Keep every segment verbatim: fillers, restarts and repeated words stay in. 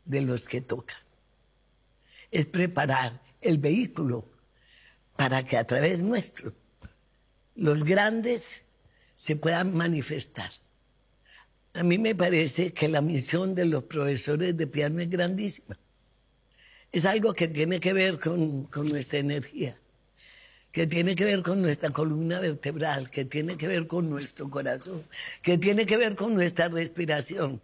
de los que tocan. Es preparar el vehículo para que a través nuestro los grandes se puedan manifestar. A mí me parece que la misión de los profesores de piano es grandísima. Es algo que tiene que ver con, con nuestra energía, que tiene que ver con nuestra columna vertebral, que tiene que ver con nuestro corazón, que tiene que ver con nuestra respiración.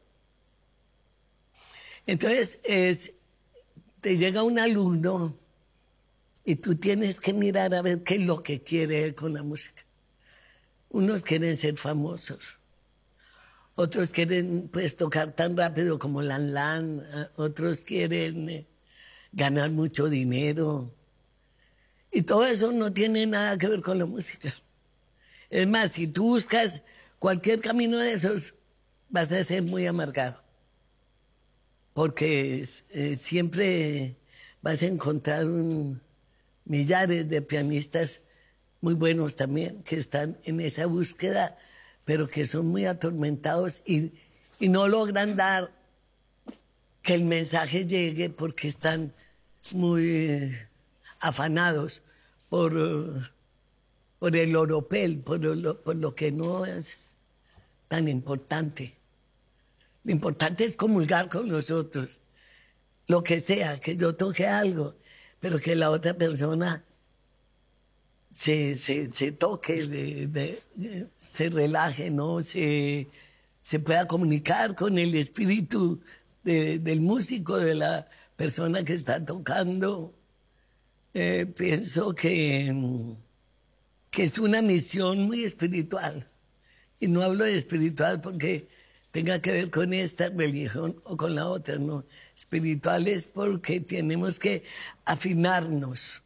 Entonces, es, te llega un alumno y tú tienes que mirar a ver qué es lo que quiere él con la música. Unos quieren ser famosos, otros quieren pues tocar tan rápido como Lan Lan, otros quieren eh, ganar mucho dinero. Y todo eso no tiene nada que ver con la música. Es más, si tú buscas cualquier camino de esos, vas a ser muy amargado. Porque eh, siempre vas a encontrar un, millares de pianistas muy buenos también, que están en esa búsqueda, pero que son muy atormentados y, y no logran dar que el mensaje llegue porque están muy eh, afanados por, uh, por el oropel, por lo, por lo que no es tan importante. Lo importante es comulgar con nosotros, lo que sea, que yo toque algo, pero que la otra persona se, se, se toque, de, de, de, se relaje, ¿no? Se, se pueda comunicar con el espíritu de, del músico, de la persona que está tocando. Eh, pienso que, que es una misión muy espiritual. Y no hablo de espiritual porque tenga que ver con esta religión o con la otra, no. Espiritual es porque tenemos que afinarnos.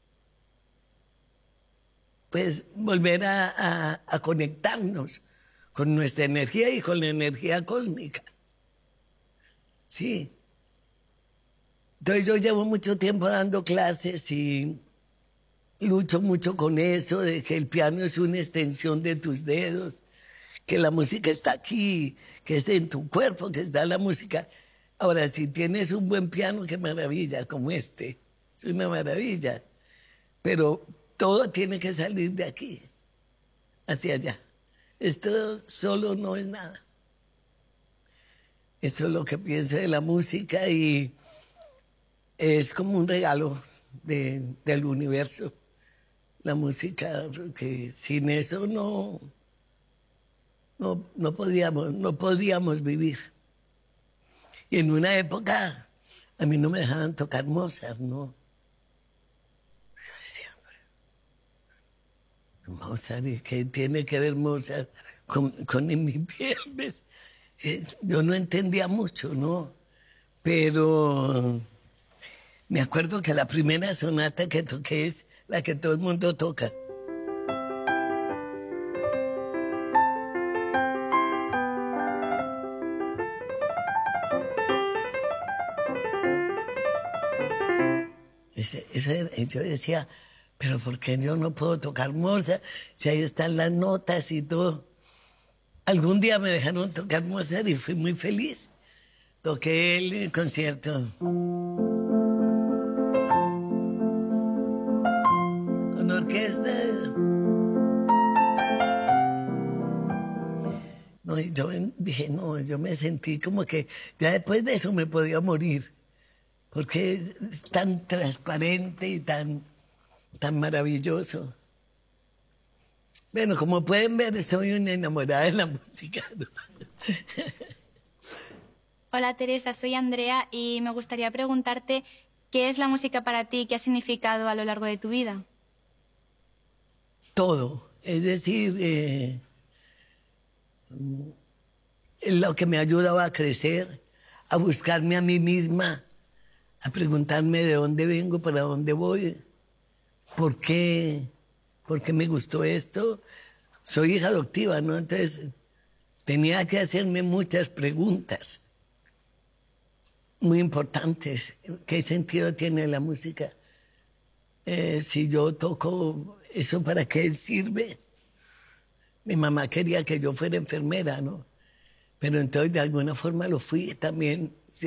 Pues volver a, a, a conectarnos con nuestra energía y con la energía cósmica. Sí. Entonces yo llevo mucho tiempo dando clases y lucho mucho con eso, de que el piano es una extensión de tus dedos, que la música está aquí, que es en tu cuerpo, que está la música. Ahora, si tienes un buen piano, qué maravilla, como este, es una maravilla. Pero todo tiene que salir de aquí, hacia allá. Esto solo no es nada. Eso es lo que pienso de la música y es como un regalo de, del universo. La música, porque sin eso no, no, no, podíamos, no podríamos vivir. Y en una época a mí no me dejaban tocar Mozart, ¿no? Mozart, ¿y qué tiene que ver Mozart con, con mi piernas? Es, yo no entendía mucho, ¿no? Pero me acuerdo que la primera sonata que toqué es la que todo el mundo toca. Ese, ese, yo decía, pero ¿por qué yo no puedo tocar Mozart? Si ahí están las notas y todo. Algún día me dejaron tocar Mozart y fui muy feliz. Toqué el concierto con orquesta. No, y yo dije, no, yo me sentí como que ya después de eso me podía morir. Porque es, es tan transparente y tan, tan maravilloso. Bueno, como pueden ver, soy una enamorada de la música, ¿no? Hola Teresa, soy Andrea y me gustaría preguntarte ¿qué es la música para ti? ¿Qué ha significado a lo largo de tu vida? Todo. Es decir, eh, lo que me ha ayudado a crecer, a buscarme a mí misma, a preguntarme de dónde vengo, para dónde voy, por qué, por qué me gustó esto. Soy hija adoptiva, ¿no? Entonces tenía que hacerme muchas preguntas muy importantes. ¿Qué sentido tiene la música? Eh, si yo toco, ¿eso para qué sirve? Mi mamá quería que yo fuera enfermera, ¿no? Pero entonces de alguna forma lo fui también.